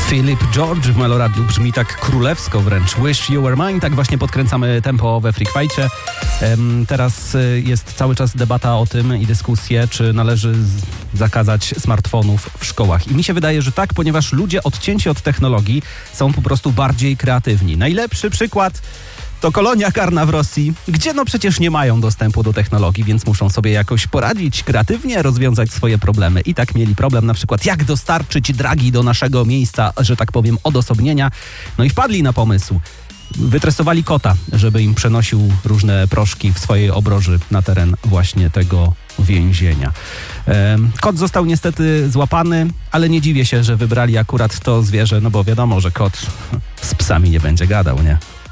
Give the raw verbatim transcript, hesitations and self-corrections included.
Philip George w Meloradiu brzmi tak królewsko wręcz. Wish You Were Mine. Tak właśnie podkręcamy tempo we Freak Fightcie. Teraz jest cały czas debata o tym i dyskusje, czy należy zakazać smartfonów w szkołach. I mi się wydaje, że tak, ponieważ ludzie odcięci od technologii są po prostu bardziej kreatywni. Najlepszy przykład to kolonia karna w Rosji, gdzie no przecież nie mają dostępu do technologii, więc muszą sobie jakoś poradzić kreatywnie, rozwiązać swoje problemy. I tak mieli problem na przykład, jak dostarczyć dragi do naszego miejsca, że tak powiem, odosobnienia. No i wpadli na pomysł. Wytresowali kota, żeby im przenosił różne proszki w swojej obroży na teren właśnie tego więzienia. Kot został niestety złapany, ale nie dziwię się, że wybrali akurat to zwierzę, no bo wiadomo, że kot z psami nie będzie gadał, nie?